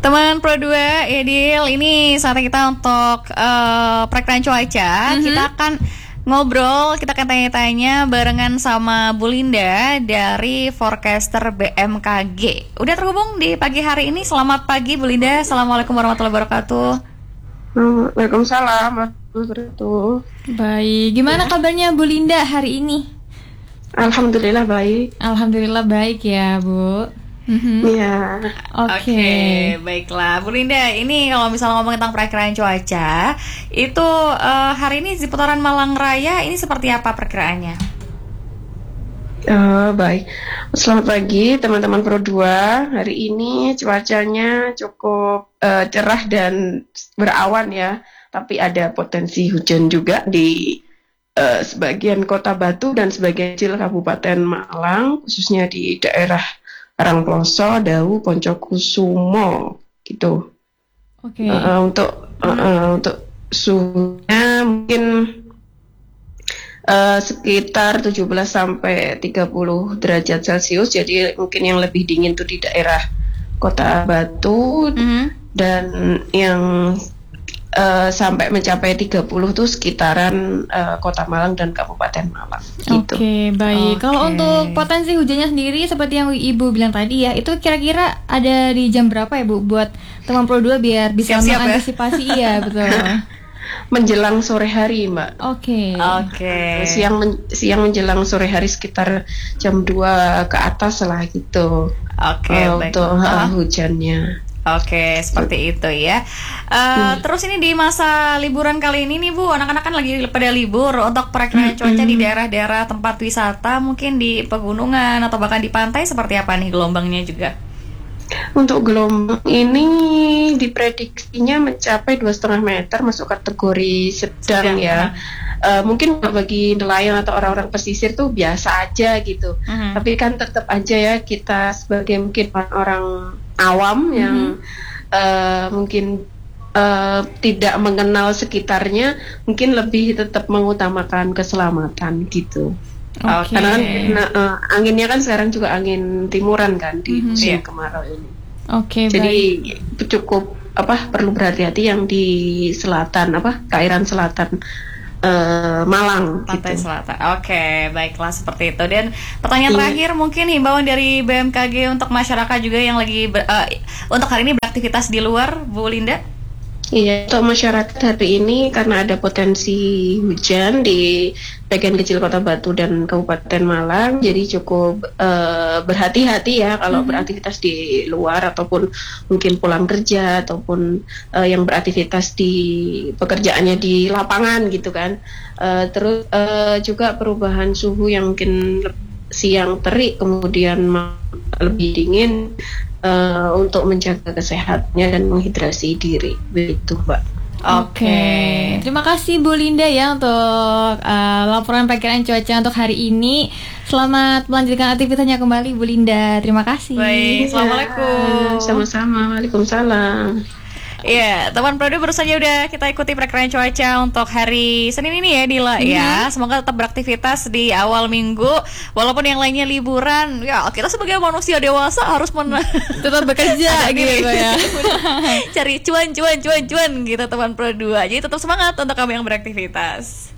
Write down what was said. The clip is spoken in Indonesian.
Teman Pro 2, Edil, ini saatnya kita untuk perakiraan cuaca. Kita akan ngobrol, kita akan tanya-tanya barengan sama Bu Linda dari forecaster BMKG. Udah terhubung di pagi hari ini. Selamat pagi Bu Linda. Assalamualaikum warahmatullahi wabarakatuh. Waalaikumsalam warahmatullahi wabarakatuh. Baik, gimana kabarnya Bu Linda hari ini? Alhamdulillah baik. Alhamdulillah baik ya Bu. Iya. Oke, baiklah Bu Linda. Ini kalau misalnya ngomong tentang perakiraan cuaca, itu hari ini di putaran Malang Raya ini seperti apa perkiraannya? Baik. Selamat pagi teman-teman Pro 2. Hari ini cuacanya cukup cerah dan berawan ya. Tapi ada potensi hujan juga di sebagian Kota Batu dan sebagian kecil Kabupaten Malang, khususnya di daerah Karangploso, Dawu, Poncokusumo gitu. Oke. Untuk suhunya mungkin sekitar 17 sampai 30 derajat Celcius. Jadi mungkin yang lebih dingin tuh di daerah Kota Batu dan yang sampai mencapai 30 tuh sekitaran Kota Malang dan Kabupaten Malang gitu. Oke, baik. Kalau untuk potensi hujannya sendiri seperti yang Ibu bilang tadi ya, itu kira-kira ada di jam berapa ya Bu buat teman Pro 2 biar bisa mengantisipasi ya, betul. Menjelang sore hari, Mbak. Oke. Siang menjelang sore hari sekitar jam 2 ke atas lah gitu. Untuk hujannya. Oke, seperti itu ya. Terus ini di masa liburan kali ini nih Bu, anak-anak kan lagi pada libur. Untuk perakiraan cuaca di daerah-daerah tempat wisata, mungkin di pegunungan atau bahkan di pantai, seperti apa nih gelombangnya juga? Untuk gelombang ini diprediksinya mencapai 2,5 meter, masuk kategori sedang ya. Mungkin bagi nelayan atau orang-orang pesisir tuh biasa aja gitu. Tapi kan tetap aja ya kita sebagai mungkin orang awam yang mungkin tidak mengenal sekitarnya, mungkin lebih tetap mengutamakan keselamatan gitu. Karena kan anginnya kan sekarang juga angin timuran kan di musim kemarau ini. Jadi cukup perlu berhati-hati yang di selatan perairan selatan Malang Pantai gitu. Selatan. Oke, baiklah seperti itu. Dan pertanyaan terakhir mungkin himbauan dari BMKG untuk masyarakat juga yang lagi untuk hari ini beraktivitas di luar, Bu Linda. Iya, untuk masyarakat hari ini karena ada potensi hujan di bagian kecil Kota Batu dan Kabupaten Malang, jadi cukup berhati-hati ya kalau beraktivitas di luar ataupun mungkin pulang kerja ataupun yang beraktivitas di pekerjaannya di lapangan gitu kan. Terus juga perubahan suhu yang mungkin siang terik kemudian lebih dingin. Untuk menjaga kesehatannya dan menghidrasi diri, begitu Mbak. Oke. Terima kasih Bu Linda ya untuk laporan perakiraan cuaca untuk hari ini. Selamat melanjutkan aktivitasnya kembali Bu Linda. Terima kasih. Baik, assalamualaikum. Sama-sama, waalaikumsalam. Iya, teman Pro 2 baru saja udah kita ikuti perakiraan cuaca untuk hari Senin ini ya Dila ya. Semoga tetap beraktivitas di awal minggu walaupun yang lainnya liburan. Ya, kita sebagai manusia dewasa harus tetap bekerja gitu ya. Cari cuan gitu teman Pro 2. Jadi tetap semangat untuk kamu yang beraktivitas.